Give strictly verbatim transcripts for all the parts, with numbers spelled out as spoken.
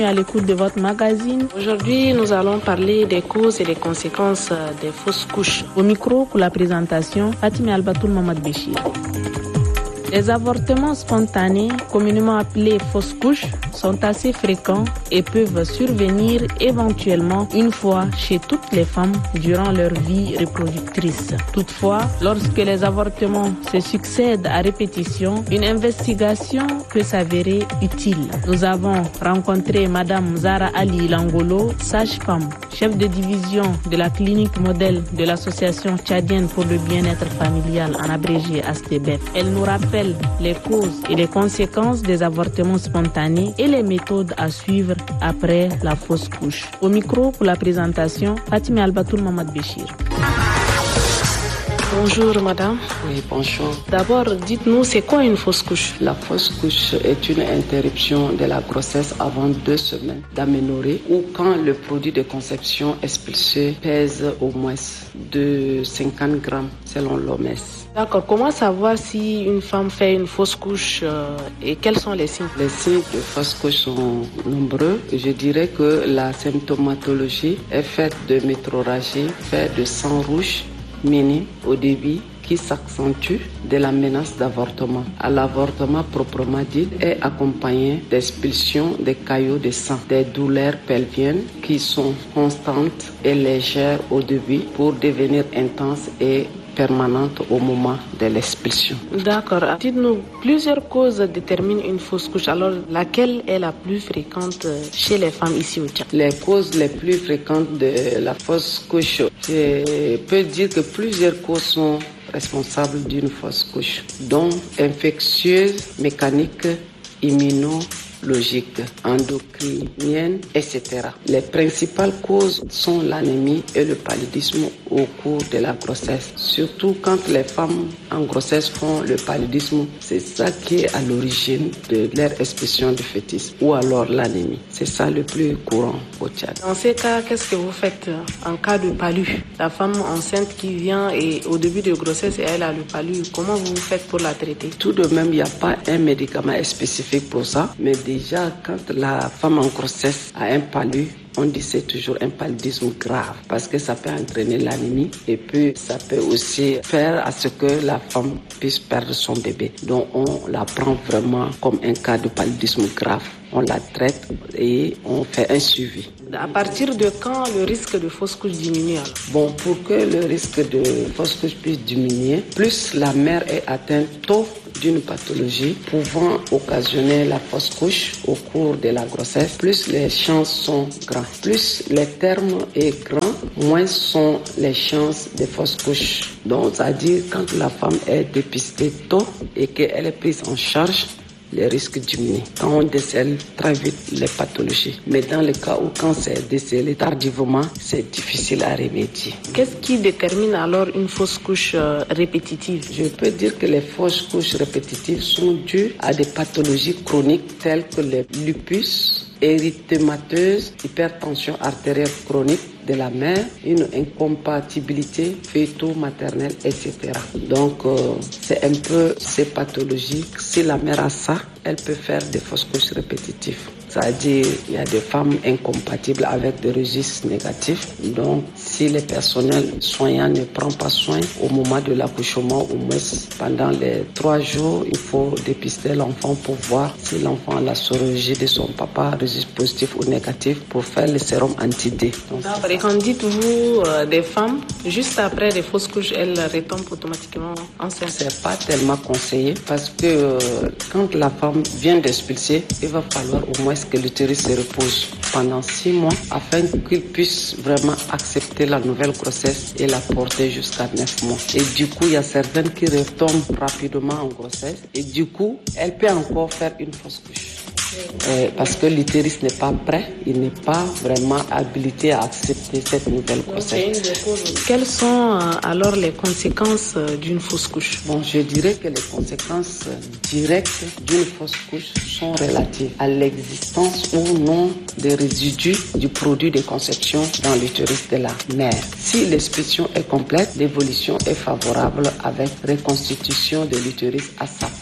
À l'écoute de votre magazine. Aujourd'hui, nous allons parler des causes et des conséquences des fausses couches. Au micro, pour la présentation, Fatima Albatoul Mamad Béchir. Les avortements spontanés, communément appelés fausses couches, sont assez fréquents et peuvent survenir éventuellement une fois chez toutes les femmes durant leur vie reproductrice. Toutefois, lorsque les avortements se succèdent à répétition, une investigation peut s'avérer utile. Nous avons rencontré Madame Zara Ali Langolo, sage-femme, chef de division de la clinique modèle de l'Association tchadienne pour le bien-être familial, en abrégé A S T B E F. Elle nous rappelle les causes et les conséquences des avortements spontanés et les méthodes à suivre après la fausse couche. Au micro pour la présentation, Fatima Albatoul Mamad Béchir. Bonjour madame. Oui, bonjour. D'abord, dites-nous, c'est quoi une fausse couche? La fausse couche est une interruption de la grossesse avant deux semaines d'aménorrhée ou quand le produit de conception expulsé pèse au moins de cinquante grammes selon l'O M S. D'accord. Comment savoir si une femme fait une fausse couche euh, et quels sont les signes? Les signes de fausse couche sont nombreux. Je dirais que la symptomatologie est faite de métrorragie, faite de sang rouge minime au début qui s'accentue de la menace d'avortement. À l'avortement proprement dit est accompagné d'expulsion des caillots de sang, des douleurs pelviennes qui sont constantes et légères au début pour devenir intenses et permanente au moment de l'expulsion. D'accord. Dites-nous, plusieurs causes déterminent une fausse couche. Alors, laquelle est la plus fréquente chez les femmes ici au Tchad? Les causes les plus fréquentes de la fausse couche, je peux dire que plusieurs causes sont responsables d'une fausse couche, dont infectieuse, mécanique, immunologique, endocrinienne, et cetera. Les principales causes sont l'anémie et le paludisme au cours de la grossesse. Surtout quand les femmes en grossesse font le paludisme, c'est ça qui est à l'origine de leur expulsion du fœtus, ou alors l'anémie. C'est ça le plus courant au Tchad. Dans ces cas, qu'est-ce que vous faites en cas de palu? La femme enceinte qui vient et au début de grossesse, elle a le palu. Comment vous faites pour la traiter? Tout de même, il n'y a pas un médicament spécifique pour ça, mais déjà quand la femme en grossesse a un palu, on dit c'est toujours un paludisme grave parce que ça peut entraîner l'anémie et puis ça peut aussi faire à ce que la femme puisse perdre son bébé. Donc on la prend vraiment comme un cas de paludisme grave. On la traite et on fait un suivi. À partir de quand le risque de fausse couche diminue alors? Bon, pour que le risque de fausse couche puisse diminuer, plus la mère est atteinte tôt d'une pathologie pouvant occasionner la fausse couche au cours de la grossesse, plus les chances sont grandes. Plus le terme est grand, moins sont les chances de fausse couche. Donc, c'est-à-dire quand la femme est dépistée tôt et qu'elle est prise en charge, les risques diminuent quand on décèle très vite les pathologies. Mais dans le cas où quand c'est décelé tardivement, c'est difficile à remédier. Qu'est-ce qui détermine alors une fausse couche euh, répétitive? Je peux dire que les fausses couches répétitives sont dues à des pathologies chroniques telles que le lupus, érythémateuse, hypertension artérielle chronique de la mère, une incompatibilité fœto-maternelle, et cetera. Donc, euh, c'est un peu ces pathologies. Si la mère a ça, elle peut faire des fausses couches répétitives. C'est-à-dire, il y a des femmes incompatibles avec des registres négatifs. Donc, si le personnel soignant ne prend pas soin au moment de l'accouchement, au moins pendant les trois jours, il faut dépister l'enfant pour voir si l'enfant a la sorologie de son papa, registre positif ou négatif, pour faire le sérum anti-D. Et quand dites-vous euh, des femmes, juste après les fausses couches, elles retombent automatiquement enceintes? C'est pas tellement conseillé parce que euh, quand la femme vient d'expulser, il va falloir au moins que l'utérus se repose pendant six mois afin qu'il puisse vraiment accepter la nouvelle grossesse et la porter jusqu'à neuf mois. Et du coup, il y a certaines qui retombent rapidement en grossesse et du coup, elle peut encore faire une fausse couche. Euh, parce que l'utérus n'est pas prêt, il n'est pas vraiment habilité à accepter cette nouvelle grossesse. Quelles sont euh, alors les conséquences euh, d'une fausse couche? Bon, je dirais que les conséquences directes d'une fausse couche sont relatives à l'existence ou non des résidus du produit de conception dans l'utérus de la mère. Si l'expulsion est complète, l'évolution est favorable avec reconstitution de l'utérus à sa forme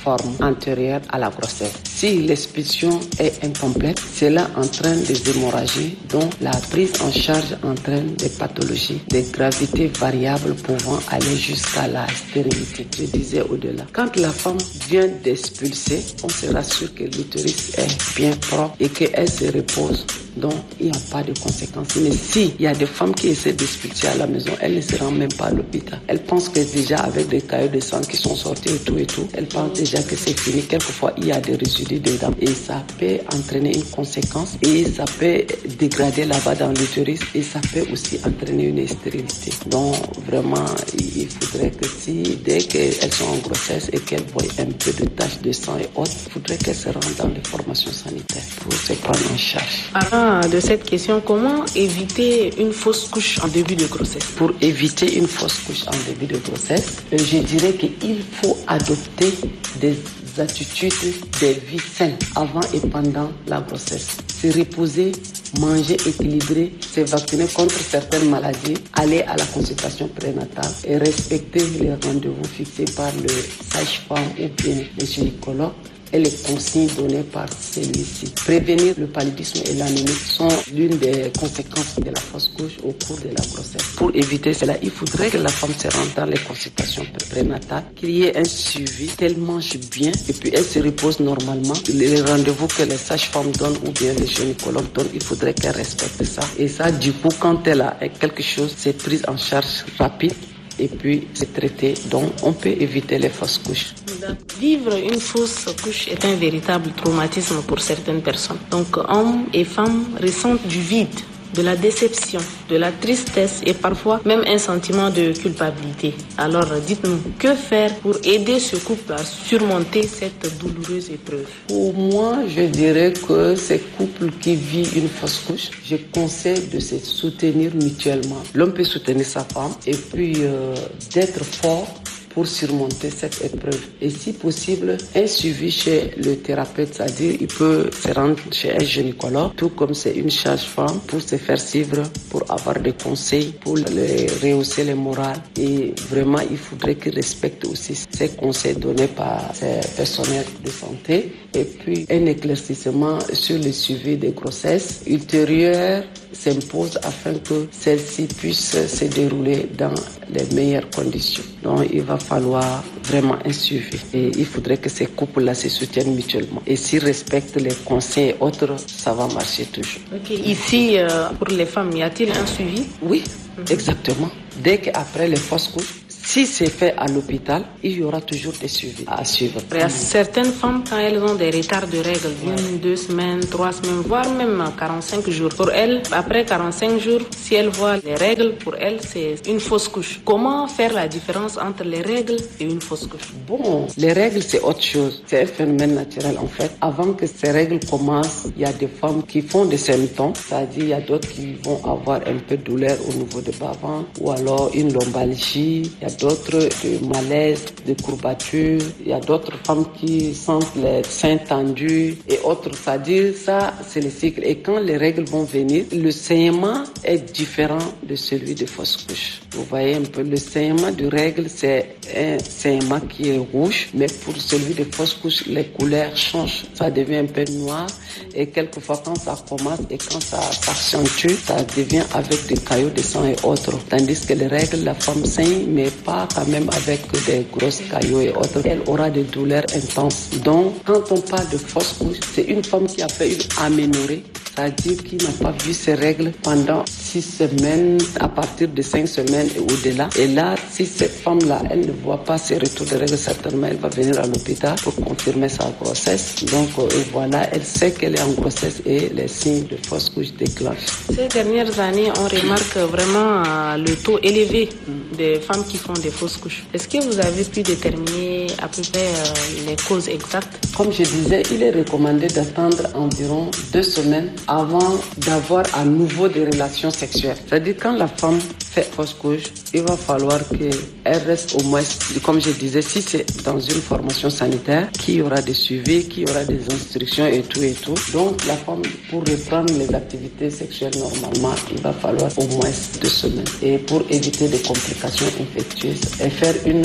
forme antérieure à la grossesse. Si l'expulsion est incomplète, cela entraîne des hémorragies dont la prise en charge entraîne des pathologies de gravité variable pouvant aller jusqu'à la stérilité. Je disais au-delà. Quand la femme vient d'expulser, on se rassure que l'utérus est bien propre et qu'elle se repose. Donc, il n'y a pas de conséquences. Mais si il y a des femmes qui essaient d'expulser à la maison, elles ne se rendent même pas à l'hôpital. Elles pensent que déjà avec des caillots de sang qui sont sortis et tout et tout, elles pensent déjà que c'est fini. Quelquefois, il y a des résidus dedans. Et ça peut entraîner une conséquence et ça peut dégrader là-bas dans l'utérus et ça peut aussi entraîner une stérilité. Donc, vraiment, il faudrait que si, dès qu'elles sont en grossesse et qu'elles voient un peu de taches de sang et autres, il faudrait qu'elles se rendent dans les formations sanitaires pour se prendre en charge. Ah, de cette question, comment éviter une fausse couche en début de grossesse? Pour éviter une fausse couche en début de grossesse, je dirais qu'il faut adopter des attitudes de vie saines avant et pendant la grossesse. Se reposer, manger équilibré, se vacciner contre certaines maladies, aller à la consultation prénatale et respecter les rendez-vous fixés par le sage-femme ou bien le gynécologue et les consignes données par celui-ci. Prévenir le paludisme et l'anémie sont l'une des conséquences de la fausse couche au cours de la grossesse. Pour éviter cela, il faudrait que la femme se rende dans les consultations prénatales, qu'il y ait un suivi, qu'elle mange bien et puis elle se repose normalement. Les rendez-vous que les sages-femmes donnent ou bien les gynécologues donnent, il faudrait qu'elle respecte ça. Et ça, du coup, quand elle a quelque chose, c'est prise en charge rapide et puis c'est traité. Donc, on peut éviter les fausses couches. Vivre une fausse couche est un véritable traumatisme pour certaines personnes. Donc, hommes et femmes ressentent du vide, de la déception, de la tristesse et parfois même un sentiment de culpabilité. Alors, dites-nous, que faire pour aider ce couple à surmonter cette douloureuse épreuve? Pour moi, je dirais que ces couples qui vivent une fausse couche, je conseille de se soutenir mutuellement. L'homme peut soutenir sa femme et puis euh, d'être fort pour surmonter cette épreuve. Et si possible, un suivi chez le thérapeute, c'est-à-dire il peut se rendre chez un gynécologue, tout comme c'est une sage-femme, pour se faire suivre, pour avoir des conseils, pour les rehausser le moral. Et vraiment, il faudrait qu'il respecte aussi ces conseils donnés par ces personnels de santé. Et puis, un éclaircissement sur le suivi des grossesses ultérieures s'impose afin que celle-ci puisse se dérouler dans les meilleures conditions. Donc, il va falloir vraiment un suivi. Et il faudrait que ces couples-là se soutiennent mutuellement. Et s'ils respectent les conseils et autres, ça va marcher toujours. Ok. Ici, euh, pour les femmes, y a-t-il un suivi? Oui, mm-hmm. Exactement. Dès qu'après les fausses couches, si c'est fait à l'hôpital, il y aura toujours des suivis à suivre. Il y a certaines femmes, quand elles ont des retards de règles, une, deux semaines, trois semaines, voire même quarante-cinq jours. Pour elles, après quarante-cinq jours, si elles voient les règles, pour elles, c'est une fausse couche. Comment faire la différence entre les règles et une fausse couche? Bon, les règles, c'est autre chose. C'est un phénomène naturel, en fait. Avant que ces règles commencent, il y a des femmes qui font des symptômes. C'est-à-dire, il y a d'autres qui vont avoir un peu de douleur au niveau de bas-ventre ou alors une lombalgie. Il y a d'autres de malaise, de courbatures. Il y a d'autres femmes qui sentent les seins tendus et autres. C'est-à-dire, ça, c'est le cycle. Et quand les règles vont venir, le saignement est différent de celui de fausse couche. Vous voyez un peu, le saignement de règles, c'est un saignement qui est rouge, mais pour celui de fausse couche, les couleurs changent. Ça devient un peu noir et quelquefois, quand ça commence et quand ça s'accentue, ça devient avec des caillots de sang et autres. Tandis que les règles, la femme saigne, mais pas quand même avec des grosses caillots et autres. Elle aura des douleurs intenses. Donc, quand on parle de fausse couche, c'est une femme qui a fait une aménorrhée, c'est-à-dire qui n'a pas vu ses règles pendant six semaines, à partir de cinq semaines et au-delà. Et là, si cette femme-là, elle ne voit pas ses retours de règles, certainement, elle va venir à l'hôpital pour confirmer sa grossesse. Donc, euh, voilà, elle sait qu'elle est en grossesse et les signes de fausse couche déclenchent. Ces dernières années, on remarque vraiment euh, le taux élevé des femmes qui font des fausses couches. Est-ce que vous avez pu déterminer à peu près euh, les causes exactes? Comme je disais, il est recommandé d'attendre environ deux semaines avant d'avoir à nouveau des relations sexuelles. C'est-à-dire quand la femme fait fausse couche, il va falloir qu'elle reste au moins, comme je disais, si c'est dans une formation sanitaire, qu'il y aura des suivis, qu'il y aura des instructions et tout et tout. Donc la femme, pour reprendre les activités sexuelles normalement, il va falloir au moins deux semaines. Et pour éviter des complications infectieuses et faire une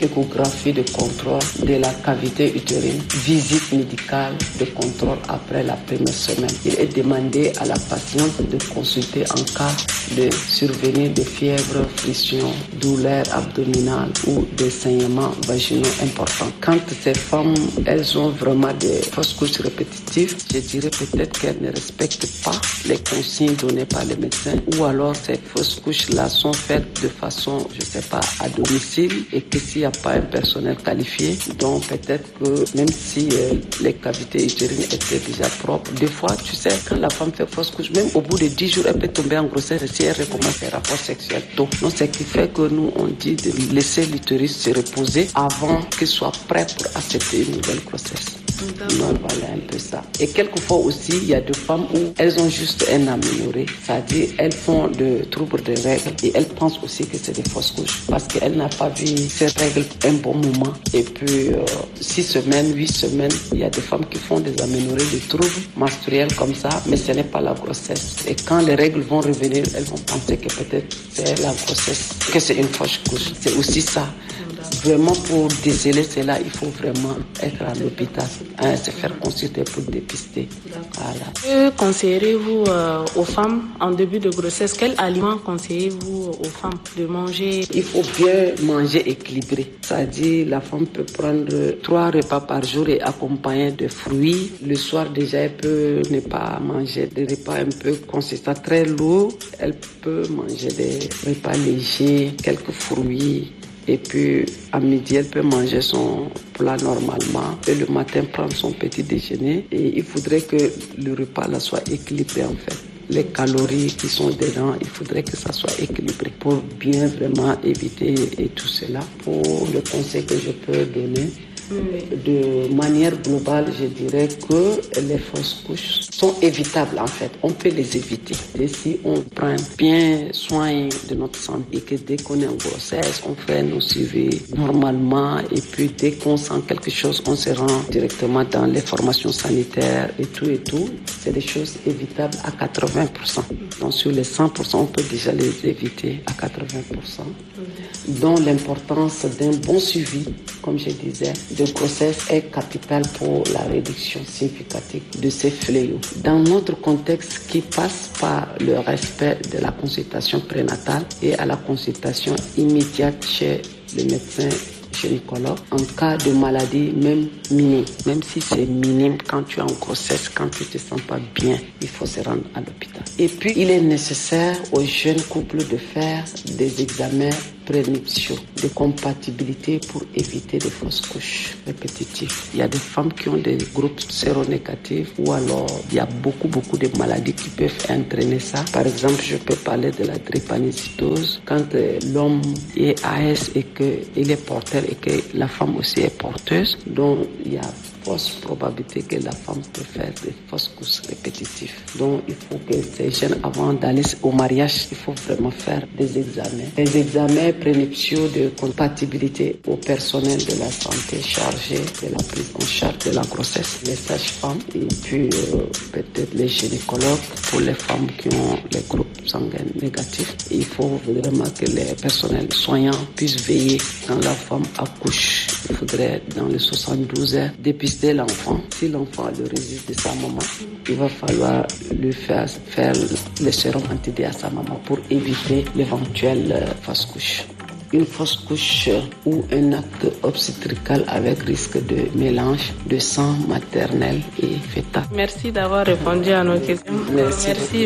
échographie de contrôle de la cavité utérine, visite médicale de contrôle après la première semaine. Il est demandé à la patiente de consulter en cas de survenue de fièvre, friction, douleur abdominale ou des saignements vaginaux importants. Quand ces femmes, elles ont vraiment des fausses couches répétitives, je dirais peut-être qu'elles ne respectent pas les consignes données par les médecins, ou alors ces fausses couches-là sont faites de façon, je ne sais pas, à domicile, et que s'il n'y a pas un personnel qualifié, donc peut-être que même si euh, les cavités utérines étaient déjà propres, des fois, tu sais, quand la femme fait fausse couche, même au bout de dix jours, elle peut tomber en grossesse si elle recommence ses rapports sexuels tôt. Donc, ce qui fait que nous, on dit de laisser l'utérus se reposer avant qu'il soit prêt pour accepter une nouvelle grossesse. Donc voilà un peu ça. Et quelquefois aussi, il y a des femmes où elles ont juste un amélioré, c'est-à-dire elles font de troubles de règles et elles pensent aussi que c'est des fausses couches parce qu'elles n'ont pas vu ces règles un bon moment. Et puis euh, six semaines, huit semaines, il y a des femmes qui font des améliorés de troubles menstruels comme ça, mais ce n'est pas la grossesse. Et quand les règles vont revenir, elles vont penser que peut-être c'est la grossesse, que c'est une fausse couche. C'est aussi ça. Vraiment, pour déceler cela, il faut vraiment être à l'hôpital, hein, se faire consulter pour dépister. Voilà. Que conseillerez-vous euh, aux femmes en début de grossesse? Quels aliments conseillez-vous aux femmes de manger? Il faut bien manger équilibré. C'est-à-dire, la femme peut prendre trois repas par jour et accompagner de fruits. Le soir, déjà, elle peut ne pas manger des repas un peu consistants, très lourds. Elle peut manger des repas légers, quelques fruits. Et puis, à midi, elle peut manger son plat normalement. Et le matin, prendre son petit déjeuner. Et il faudrait que le repas là soit équilibré, en fait. Les calories qui sont dedans, il faudrait que ça soit équilibré pour bien vraiment éviter et tout cela. Pour le conseil que je peux donner, de manière globale, je dirais que les fausses couches sont évitables en fait. On peut les éviter. Et si on prend bien soin de notre santé et que dès qu'on est en grossesse, on fait nos suivis normalement et puis dès qu'on sent quelque chose, on se rend directement dans les formations sanitaires et tout et tout. C'est des choses évitables à quatre-vingts pour cent. Donc sur les cent pour cent, on peut déjà les éviter à quatre-vingts pour cent. Dont l'importance d'un bon suivi, comme je disais, de grossesse est capitale pour la réduction significative de ces fléaux. Dans notre contexte qui passe par le respect de la consultation prénatale et à la consultation immédiate chez le médecin gynécologue en cas de maladie même minime. Même si c'est minime, quand tu es en grossesse, quand tu ne te sens pas bien, il faut se rendre à l'hôpital. Et puis, il est nécessaire aux jeunes couples de faire des examens prénuptiaux de compatibilité pour éviter des fausses couches répétitives. Il y a des femmes qui ont des groupes séronégatifs ou alors il y a beaucoup, beaucoup de maladies qui peuvent entraîner ça. Par exemple, je peux parler de la drépanocytose. Quand euh, l'homme est A S et qu'il est porteur et que la femme aussi est porteuse, donc il y a fausse probabilité que la femme peut faire des fausses couches répétitives. Donc, il faut que ces jeunes, avant d'aller au mariage, il faut vraiment faire des examens. Des examens prénuptiaux de compatibilité au personnel de la santé chargé de la prise en charge de la grossesse, les sages-femmes et puis euh, peut-être les gynécologues pour les femmes qui ont les groupes sanguins négatifs. Et il faut vraiment que les personnels soignants puissent veiller quand la femme accouche. Il faudrait, dans les soixante-douze heures, dépister l'enfant. Si l'enfant a le registre de sa maman, il va falloir lui faire, faire le sérum anti-D à sa maman pour éviter l'éventuelle fausse couche. Une fausse couche ou un acte obstétrical avec risque de mélange de sang maternel et fœtal. Merci d'avoir répondu à nos questions. Merci. Merci.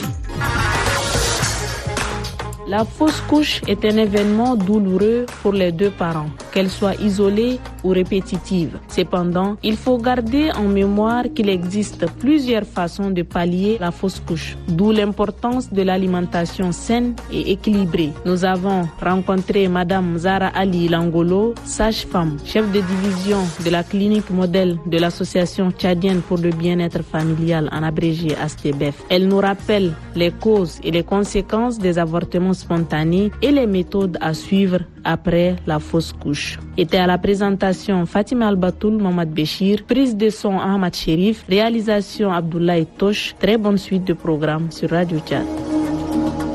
La fausse couche est un événement douloureux pour les deux parents, qu'elle soit isolée ou répétitive. Cependant, il faut garder en mémoire qu'il existe plusieurs façons de pallier la fausse couche, d'où l'importance de l'alimentation saine et équilibrée. Nous avons rencontré Madame Zara Ali Langolo, sage-femme, chef de division de la clinique modèle de l'Association tchadienne pour le bien-être familial, en abrégé A S T B E F. Elle nous rappelle les causes et les conséquences des avortements spontanés et les méthodes à suivre après la fausse couche. Était à la présentation Fatima Albatoul Mamad Béchir, prise de son Ahmad Sherif, réalisation Abdoulaye Tosh. Très bonne suite de programme sur Radio Tchad.